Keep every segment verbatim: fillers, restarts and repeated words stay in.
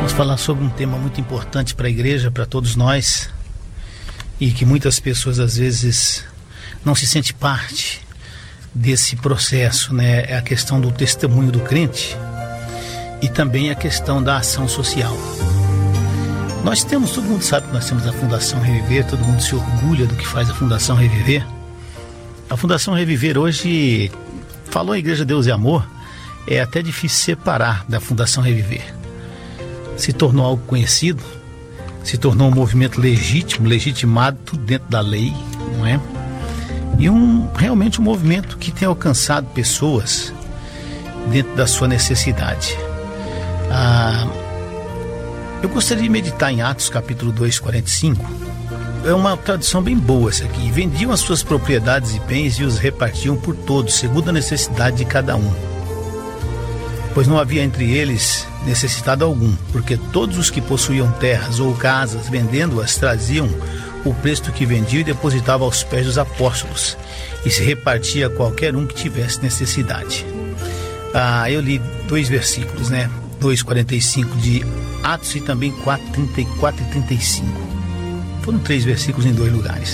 Vamos falar sobre um tema muito importante para a igreja, para todos nós, e que muitas pessoas às vezes não se sentem parte desse processo, né? É a questão do testemunho do crente e também a questão da ação social. Nós temos, todo mundo sabe que nós temos a Fundação Reviver, todo mundo se orgulha do que faz a Fundação Reviver. A Fundação Reviver hoje, falou a Igreja Deus e Amor, é até difícil separar da Fundação Reviver. Se tornou algo conhecido, se tornou um movimento legítimo, legitimado, tudo dentro da lei, não é? E um, realmente um movimento que tem alcançado pessoas dentro da sua necessidade. Ah, eu gostaria de meditar em Atos capítulo dois, quarenta e cinco. É uma tradução bem boa essa aqui. Vendiam as suas propriedades e bens e os repartiam por todos, segundo a necessidade de cada um. Pois não havia entre eles necessitado algum, porque todos os que possuíam terras ou casas, vendendo-as, traziam o preço que vendiam e depositavam aos pés dos apóstolos, e se repartia a qualquer um que tivesse necessidade. Ah, eu li dois versículos, né? dois, quarenta e cinco de Atos e também quatro, trinta e quatro e trinta e cinco. Foram três versículos em dois lugares.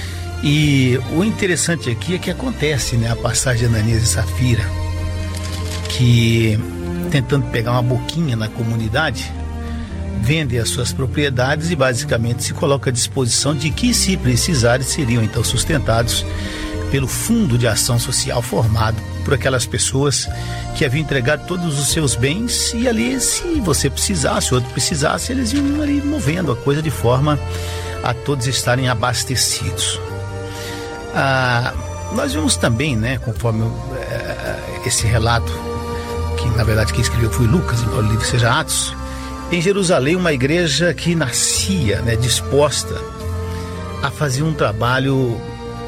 E o interessante aqui é que acontece, né? A passagem de Ananias e Safira, que tentando pegar uma boquinha na comunidade, vende as suas propriedades e basicamente se coloca à disposição de que, se precisarem, seriam então sustentados pelo Fundo de Ação Social formado por aquelas pessoas que haviam entregado todos os seus bens, e ali, se você precisasse, outro precisasse, eles iam ali movendo a coisa de forma a todos estarem abastecidos. Ah, nós vimos também, né, conforme é, esse relato, que na verdade quem escreveu foi Lucas, embora o livro seja Atos, em Jerusalém uma igreja que nascia, né, disposta a fazer um trabalho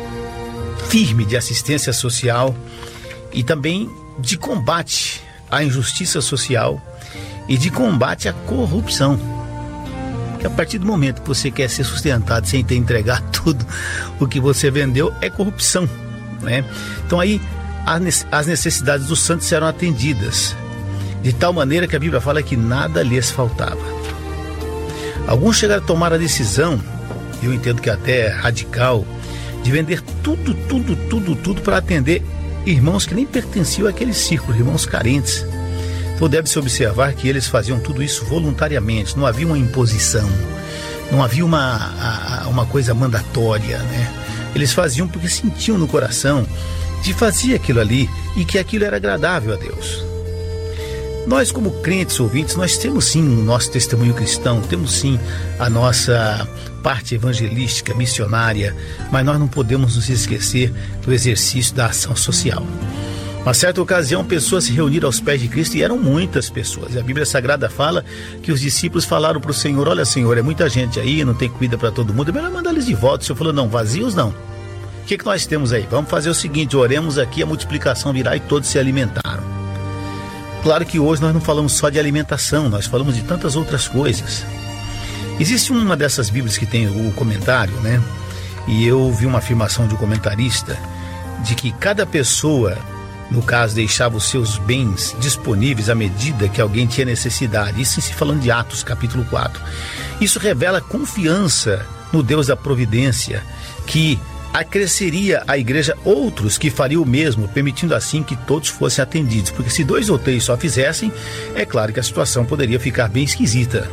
firme de assistência social e também de combate à injustiça social e de combate à corrupção. Que a partir do momento que você quer ser sustentado sem ter entregado tudo o que você vendeu, é corrupção, né? Então aí as necessidades dos santos eram atendidas, de tal maneira que a Bíblia fala que nada lhes faltava. Alguns chegaram a tomar a decisão, eu entendo que até radical, de vender tudo, tudo, tudo, tudo para atender irmãos que nem pertenciam àquele círculo, irmãos carentes. Então deve-se observar que eles faziam tudo isso voluntariamente, não havia uma imposição, não havia uma, uma coisa mandatória, né? Eles faziam porque sentiam no coração de fazer aquilo ali e que aquilo era agradável a Deus. Nós, como crentes ouvintes, nós temos sim o nosso testemunho cristão, temos sim a nossa parte evangelística, missionária, mas nós não podemos nos esquecer do exercício da ação social. Uma certa ocasião, pessoas se reuniram aos pés de Cristo, e eram muitas pessoas. E a Bíblia Sagrada fala que os discípulos falaram para o Senhor: olha, Senhor, é muita gente aí, não tem comida para todo mundo, é melhor mandar eles de volta. O Senhor falou: não, vazios não. O que, que nós temos aí? Vamos fazer o seguinte, oremos aqui, a multiplicação virá, e todos se alimentaram. Claro que hoje nós não falamos só de alimentação, nós falamos de tantas outras coisas. Existe uma dessas Bíblias que tem o comentário, né? E eu vi uma afirmação de um comentarista de que cada pessoa, no caso, deixava os seus bens disponíveis à medida que alguém tinha necessidade. Isso se falando de Atos capítulo quatro. Isso revela confiança no Deus da providência, que acresceria à igreja outros que fariam o mesmo, permitindo assim que todos fossem atendidos, porque se dois ou três só fizessem, é claro que a situação poderia ficar bem esquisita.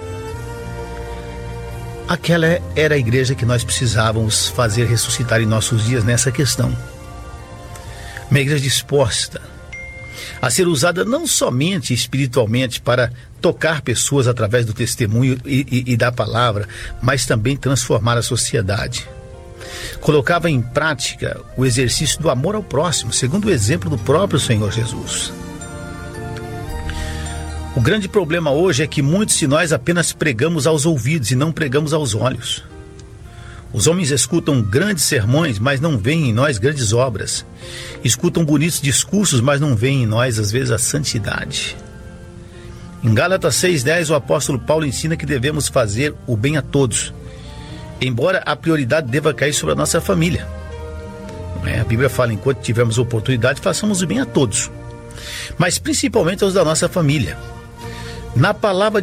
Aquela era a igreja que nós precisávamos fazer ressuscitar em nossos dias nessa questão. Uma igreja disposta a ser usada não somente espiritualmente para tocar pessoas através do testemunho e, e, e da palavra, mas também transformar a sociedade. Colocava em prática o exercício do amor ao próximo, segundo o exemplo do próprio Senhor Jesus. O grande problema hoje é que muitos de nós apenas pregamos aos ouvidos e não pregamos aos olhos. Os homens escutam grandes sermões, mas não veem em nós grandes obras. Escutam bonitos discursos, mas não veem em nós, às vezes, a santidade. Em Gálatas seis, dez, o apóstolo Paulo ensina que devemos fazer o bem a todos, embora a prioridade deva cair sobre a nossa família. É, a Bíblia fala: enquanto tivermos oportunidade, façamos o bem a todos, mas principalmente aos da nossa família. Na palavra